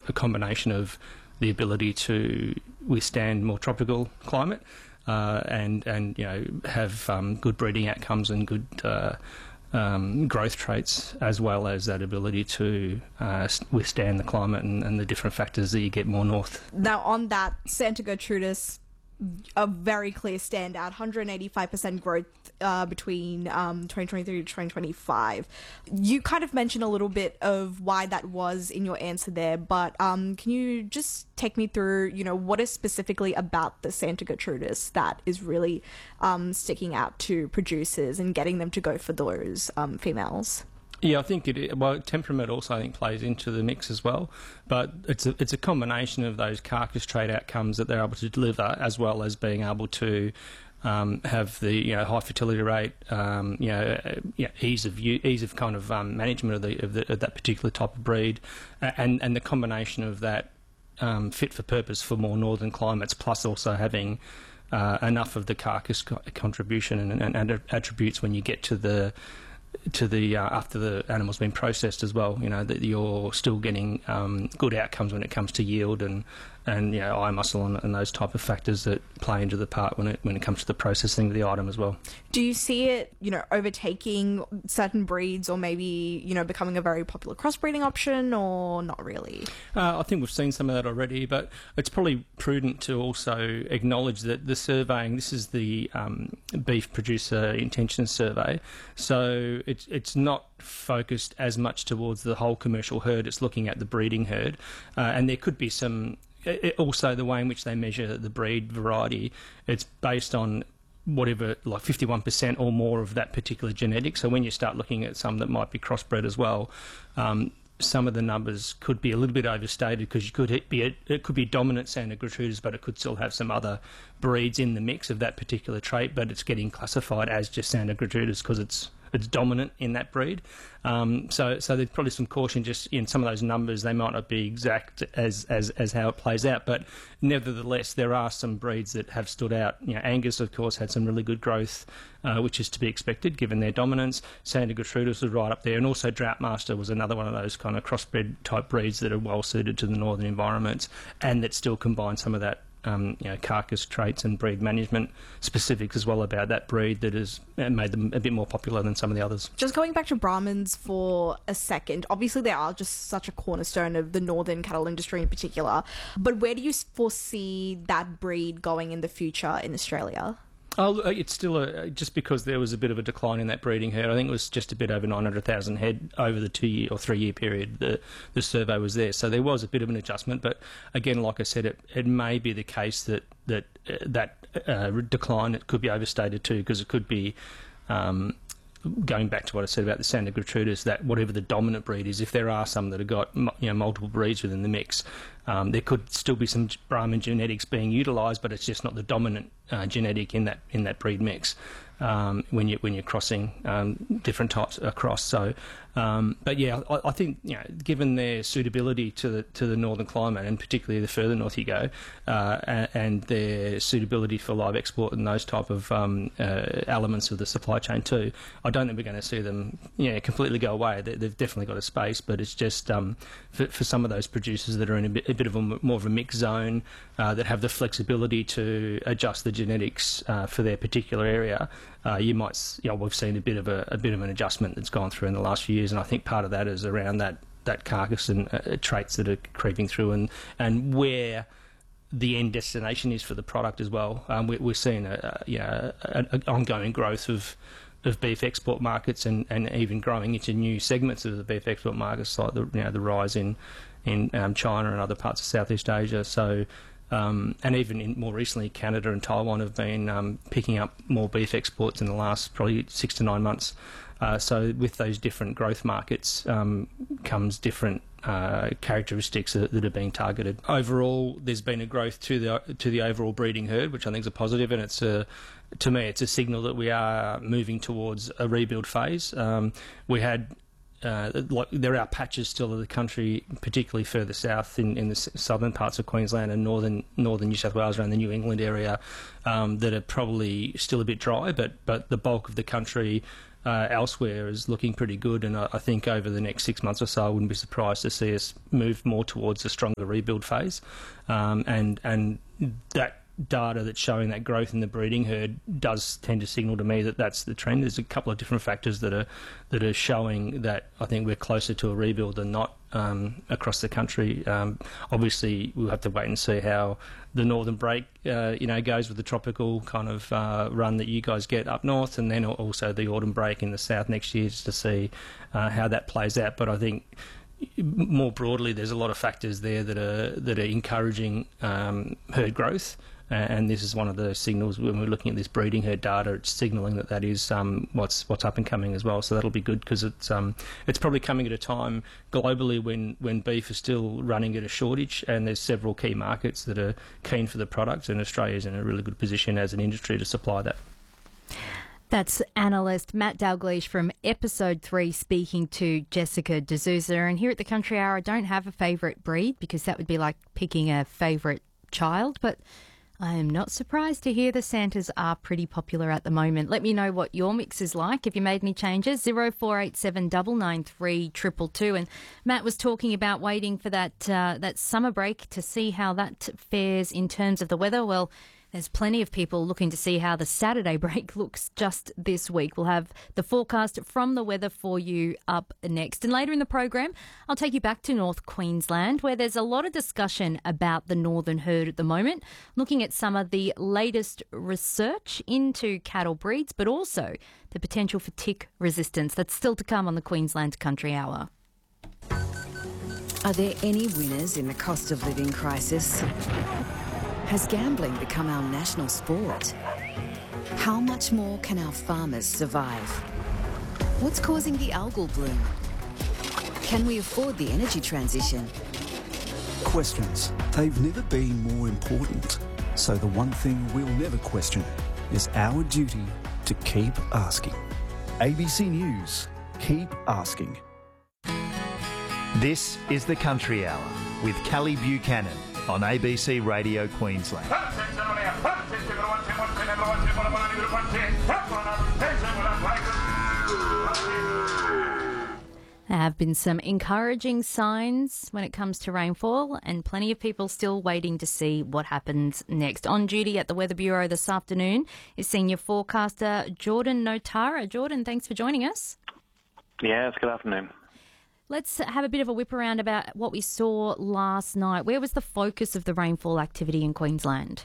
a combination of the ability to withstand more tropical climate and have good breeding outcomes and good growth traits, as well as that ability to withstand the climate and the different factors that you get more north. Now, on that, Santa Gertrudis, a very clear standout, 185% growth between 2023 to 2025. You kind of mentioned a little bit of why that was in your answer there, but can you just take me through, what is specifically about the Santa Gertrudis that is really sticking out to producers and getting them to go for those females? Yeah, I think temperament also I think plays into the mix as well, but it's a combination of those carcass trait outcomes that they're able to deliver, as well as being able to have the high fertility rate, ease of kind of management of that particular type of breed, and the combination of that fit for purpose for more northern climates, plus also having enough of the carcass contribution and attributes when you get to the after the animal's been processed as well, that you're still getting good outcomes when it comes to yield and eye muscle and those type of factors that play into the part when it comes to the processing of the item as well. Do you see it, overtaking certain breeds, or maybe, becoming a very popular crossbreeding option, or not really? I think we've seen some of that already, but it's probably prudent to also acknowledge that the surveying, this is the Beef Producer Intentions Survey, so it's not focused as much towards the whole commercial herd. It's looking at the breeding herd, and there could be some. Also, the way in which they measure the breed variety, it's based on whatever, like 51% or more of that particular genetic. So when you start looking at some that might be crossbred as well, some of the numbers could be a little bit overstated, because it could be dominant Santa Gertrudis, but it could still have some other breeds in the mix of that particular trait, but it's getting classified as just Santa Gertrudis because it's dominant in that breed. So there's probably some caution just in some of those numbers. They might not be exact as how it plays out, but nevertheless, there are some breeds that have stood out. Angus, of course, had some really good growth, which is to be expected given their dominance. Santa Gertrudis was right up there, and also Droughtmaster was another one of those kind of crossbred type breeds that are well suited to the northern environments and that still combine some of that carcass traits and breed management specifics as well about that breed that has made them a bit more popular than some of the others. Just going back to Brahmans for a second, obviously they are just such a cornerstone of the northern cattle industry in particular, but where do you foresee that breed going in the future in Australia? Oh, it's still just because there was a bit of a decline in that breeding herd. I think it was just a bit over 900,000 head over the 2 year or 3 year period the survey was there. So there was a bit of an adjustment, but again, like I said, it may be the case that decline, it could be overstated too, because it could be going back to what I said about the Santa Gertrudis, that whatever the dominant breed is, if there are some that have got multiple breeds within the mix, there could still be some Brahman genetics being utilised, but it's just not the dominant genetic in that breed mix when you're crossing different types across. So, but yeah, I think given their suitability to the northern climate, and particularly the further north you go, and their suitability for live export and those type of elements of the supply chain too, I don't think we're going to see them completely go away. They've definitely got a space, but it's just for some of those producers that are in a bit of more of a mixed zone, that have the flexibility to adjust the genetics for their particular area. We've seen a bit of an adjustment that's gone through in the last few years, and I think part of that is around that carcass and traits that are creeping through, and where the end destination is for the product as well. We're seeing an ongoing growth of beef export markets, and even growing into new segments of the beef export markets, like the rise in China and other parts of Southeast Asia. So. And even more recently, Canada and Taiwan have been picking up more beef exports in the last probably 6 to 9 months. So with those different growth markets comes different characteristics that are being targeted. Overall, there's been a growth to the overall breeding herd, which I think is a positive, and to me it's a signal that we are moving towards a rebuild phase. We had there are patches still of the country, particularly further south in the southern parts of Queensland and northern New South Wales, around the New England area, that are probably still a bit dry, but the bulk of the country elsewhere is looking pretty good, and I think over the next 6 months or so, I wouldn't be surprised to see us move more towards a stronger rebuild phase, and that data that's showing that growth in the breeding herd does tend to signal to me that that's the trend. There's a couple of different factors that are showing that I think we're closer to a rebuild than not across the country. Obviously, we'll have to wait and see how the northern break goes with the tropical kind of run that you guys get up north, and then also the autumn break in the south next year, just to see how that plays out. But I think more broadly, there's a lot of factors there that are encouraging herd growth. And this is one of the signals when we're looking at this breeding herd data. It's signalling that is what's up and coming as well. So that'll be good, because it's probably coming at a time globally when beef is still running at a shortage, and there's several key markets that are keen for the product, and Australia's in a really good position as an industry to supply that. That's analyst Matt Dalgleish from Episode 3 speaking to Jessica D'Souza. And here at the Country Hour, I don't have a favourite breed, because that would be like picking a favourite child, but I am not surprised to hear the Santas are pretty popular at the moment. Let me know what your mix is like. If you made any changes, 0487 993 222. And Matt was talking about waiting for that summer break to see how that fares in terms of the weather. Well, there's plenty of people looking to see how the Saturday break looks just this week. We'll have the forecast from the weather for you up next. And later in the program, I'll take you back to North Queensland, where there's a lot of discussion about the northern herd at the moment, looking at some of the latest research into cattle breeds, but also the potential for tick resistance. That's still to come on the Queensland Country Hour. Are there any winners in the cost of living crisis? Has gambling become our national sport? How much more can our farmers survive? What's causing the algal bloom? Can we afford the energy transition? Questions. They've never been more important. So the one thing we'll never question is our duty to keep asking. ABC News. Keep asking. This is the Country Hour with Kelly Buchanan on ABC Radio Queensland. There have been some encouraging signs when it comes to rainfall, and plenty of people still waiting to see what happens next. On duty at the Weather Bureau this afternoon is senior forecaster Jordan Notara. Jordan, thanks for joining us. Yes, good afternoon. Let's have a bit of a whip around about what we saw last night. Where was the focus of the rainfall activity in Queensland?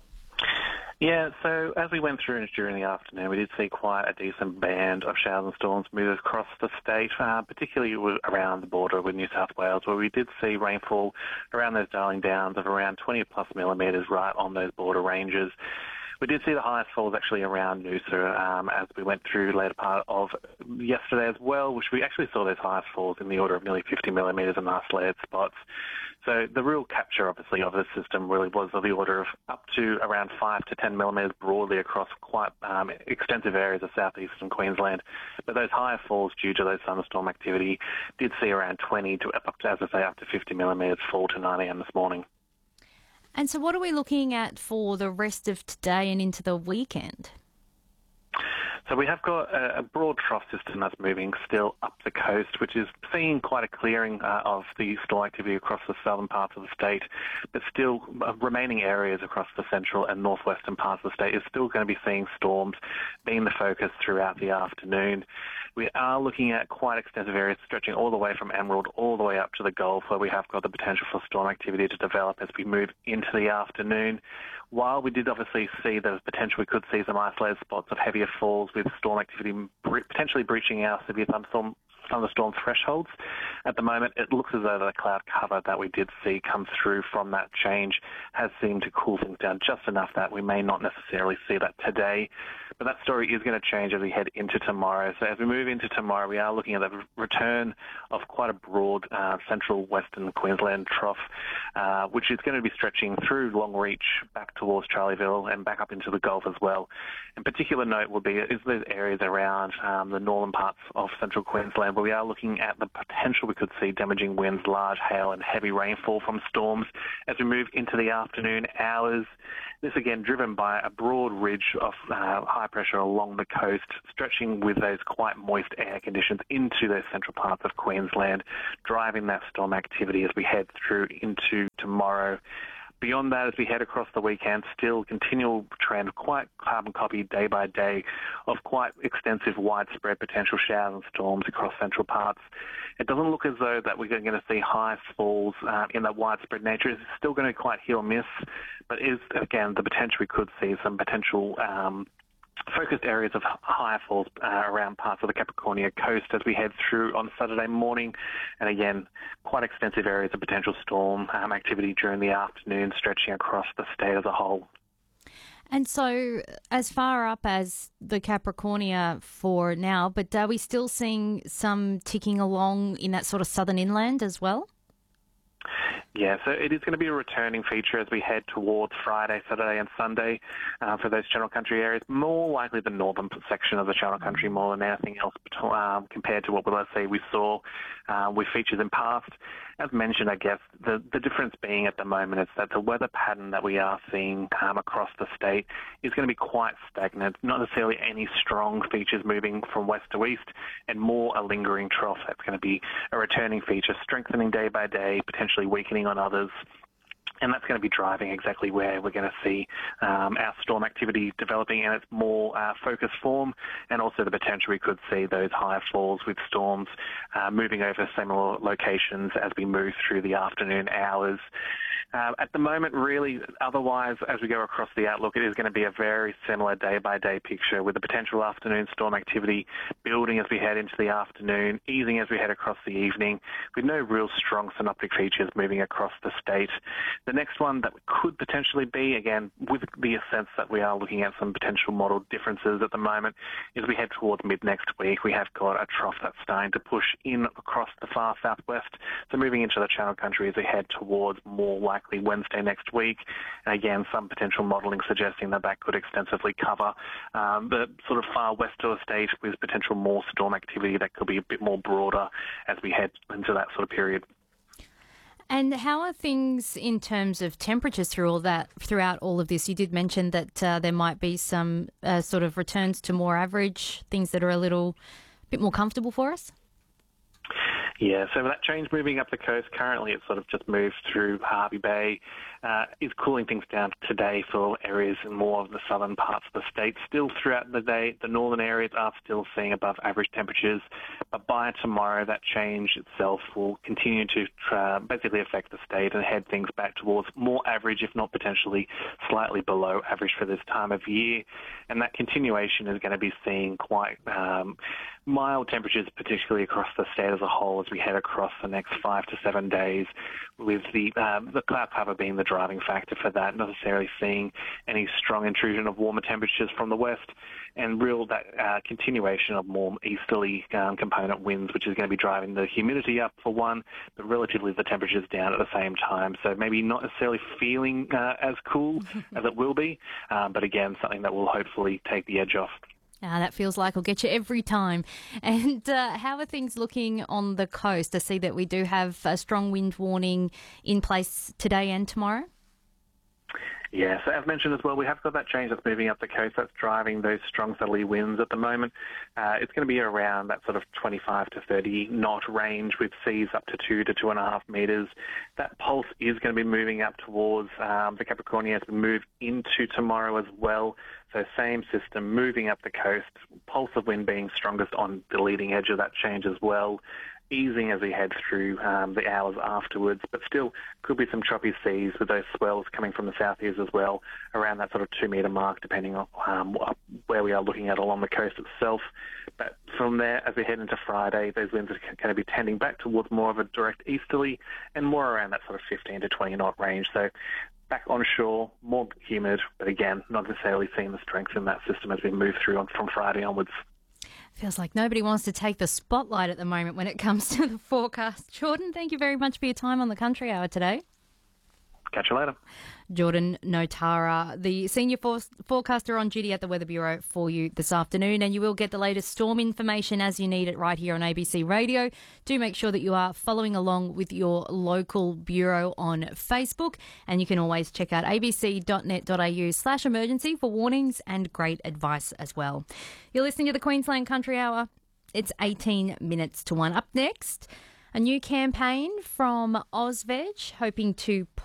Yeah, so as we went through during the afternoon, we did see quite a decent band of showers and storms move across the state, particularly around the border with New South Wales, where we did see rainfall around those Darling Downs of around 20 plus millimetres right on those border ranges. We did see the highest falls actually around Noosa as we went through the later part of yesterday as well, which we actually saw those highest falls in the order of nearly 50 millimetres in isolated spots. So the real capture, obviously, of the system really was of the order of up to around 5 to 10 millimetres broadly across quite extensive areas of southeastern Queensland. But those higher falls due to those thunderstorm activity did see around 20 to, up to, as I say, up to 50 millimetres fall to 9 a.m. this morning. And so what are we looking at for the rest of today and into the weekend? So we have got a broad trough system that's moving still up the coast, which is seeing quite a clearing of the storm activity across the southern parts of the state, but still remaining areas across the central and northwestern parts of the state is still going to be seeing storms being the focus throughout the afternoon. We are looking at quite extensive areas stretching all the way from Emerald all the way up to the Gulf, where we have got the potential for storm activity to develop as we move into the afternoon. While we did obviously see the potential, we could see some isolated spots of heavier falls with storm activity potentially breaching our severe thunderstorm thresholds. At the moment, it looks as though the cloud cover that we did see come through from that change has seemed to cool things down just enough that we may not necessarily see that today. But that story is going to change as we head into tomorrow. So as we move into tomorrow, we are looking at the return of quite a broad central western Queensland trough, which is going to be stretching through Longreach back towards Charleville and back up into the Gulf as well. In particular note will be is those areas around the northern parts of central Queensland but we are looking at the potential we could see damaging winds, large hail and heavy rainfall from storms as we move into the afternoon hours. This again driven by a broad ridge of high pressure along the coast, stretching with those quite moist air conditions into those central parts of Queensland, driving that storm activity as we head through into tomorrow. Beyond that, as we head across the weekend, still continual trend, quite carbon copy day by day, of quite extensive, widespread potential showers and storms across central parts. It doesn't look as though that we're going to see high falls in that widespread nature. It's still going to be quite hit or miss, but is, again, the potential we could see some potential focused areas of higher falls around parts of the Capricornia coast as we head through on Saturday morning. And again, quite extensive areas of potential storm activity during the afternoon, stretching across the state as a whole. And so as far up as the Capricornia for now, but are we still seeing some ticking along in that sort of southern inland as well? Yeah, so it is going to be a returning feature as we head towards Friday, Saturday and Sunday for those Channel Country areas, more likely the northern section of the Channel Country more than anything else compared to what we saw with features in past. As mentioned, I guess, the difference being at the moment is that the weather pattern that we are seeing across the state is going to be quite stagnant, not necessarily any strong features moving from west to east, and more a lingering trough that's going to be a returning feature, strengthening day by day, potentially weakening on others. And that's going to be driving exactly where we're going to see our storm activity developing in its more focused form, and also the potential we could see those higher falls with storms moving over similar locations as we move through the afternoon hours. At the moment, really, otherwise, as we go across the outlook, it is going to be a very similar day-by-day picture with the potential afternoon storm activity building as we head into the afternoon, easing as we head across the evening, with no real strong synoptic features moving across the state. The next one that could potentially be, again, with the sense that we are looking at some potential model differences at the moment, is we head towards mid-next week. We have got a trough that's starting to push in across the far southwest, so moving into the Channel Country as we head towards more likely Wednesday next week. And again, some potential modelling suggesting that that could extensively cover the sort of far west of the state with potential more storm activity that could be a bit more broader as we head into that sort of period. And how are things in terms of temperatures throughout all of this? You did mention that there might be some sort of returns to more average, things that are a little bit more comfortable for us? Yeah, so that change moving up the coast, currently it's sort of just moved through Hervey Bay, is cooling things down today for areas in more of the southern parts of the state. Still throughout the day, the northern areas are still seeing above average temperatures, but by tomorrow that change itself will continue to basically affect the state and head things back towards more average, if not potentially slightly below average for this time of year. And that continuation is going to be seeing quite mild temperatures, particularly across the state as a whole, as we head across the next 5 to 7 days, with the cloud cover being the driving factor for that, not necessarily seeing any strong intrusion of warmer temperatures from the west, and that continuation of more easterly component winds, which is going to be driving the humidity up for one, but relatively the temperatures down at the same time. So maybe not necessarily feeling as cool as it will be, but again, something that will hopefully take the edge off. That feels like it'll get you every time. And how are things looking on the coast? I see that we do have a strong wind warning in place today and tomorrow. Yeah, so as mentioned as well, we have got that change that's moving up the coast that's driving those strong southerly winds at the moment. It's going to be around that sort of 25 to 30 knot range with seas up to 2 to 2.5 metres. That pulse is going to be moving up towards the Capricornia as we move into tomorrow as well. So same system moving up the coast, pulse of wind being strongest on the leading edge of that change as well, easing as we head through the hours afterwards, but still could be some choppy seas with those swells coming from the southeast as well, around that sort of 2 metre mark, depending on where we are looking at along the coast itself. But from there, as we head into Friday, those winds are going to be tending back towards more of a direct easterly and more around that sort of 15 to 20 knot range. So back onshore, more humid, but again, not necessarily seeing the strength in that system as we move through from Friday onwards. Feels like nobody wants to take the spotlight at the moment when it comes to the forecast. Jordan, thank you very much for your time on the Country Hour today. Catch you later. Jordan Notara, the senior forecaster on duty at the Weather Bureau for you this afternoon, and you will get the latest storm information as you need it right here on ABC Radio. Do make sure that you are following along with your local bureau on Facebook, and you can always check out abc.net.au/emergency for warnings and great advice as well. You're listening to the Queensland Country Hour. It's 18 minutes to 1. Up next, a new campaign from Ozveg hoping to